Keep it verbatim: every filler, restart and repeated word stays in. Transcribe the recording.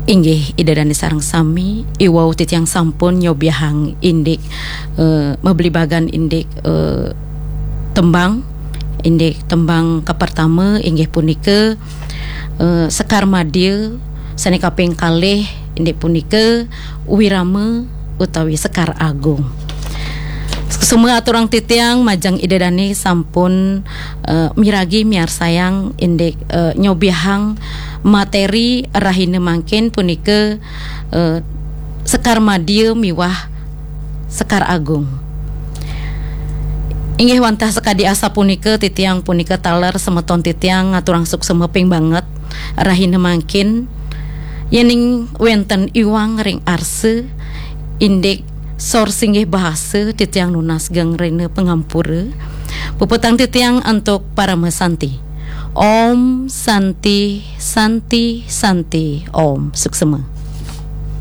Inggih idadani sareng sami iwau titiang sampun nyobiahang indik uh, membeli bagan indik uh, tembang indik tembang ka pertama inggih punika uh, Sekar Madya sani kaping kalih indik punika Wirama utawi Sekar Agung. Semua aturang titiang majang idadani sampun uh, miragi miar sayang indik uh, nyobiahang materi rahina mangkin punika uh, Sekar Madya miwah Sekar Agung. Inggih wantah sekadi asa punika titiang punika taler semeton titiang ngaturang suk semeping banget rahina mangkin yening wenten iwang ring arse indik sor singgih bahasa titiang nunas gang rene pengampura puputang titiang untuk para mesanti. Om Santi Santi Santi Om suksema.